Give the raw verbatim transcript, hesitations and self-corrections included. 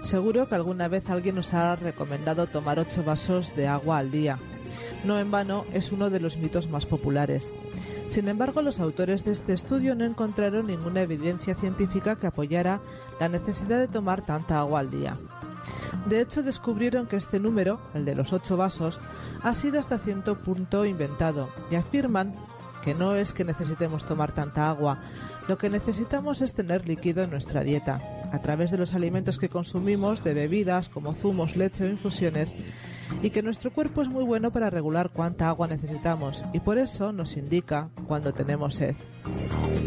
Seguro que alguna vez alguien nos ha recomendado tomar ocho vasos de agua al día. No en vano, es uno de los mitos más populares. Sin embargo, los autores de este estudio no encontraron ninguna evidencia científica que apoyara la necesidad de tomar tanta agua al día. De hecho, descubrieron que este número, el de los ocho vasos, ha sido hasta cierto punto inventado y afirman que no es que necesitemos tomar tanta agua, lo que necesitamos es tener líquido en nuestra dieta, a través de los alimentos que consumimos, de bebidas como zumos, leche o infusiones, y que nuestro cuerpo es muy bueno para regular cuánta agua necesitamos y por eso nos indica cuando tenemos sed.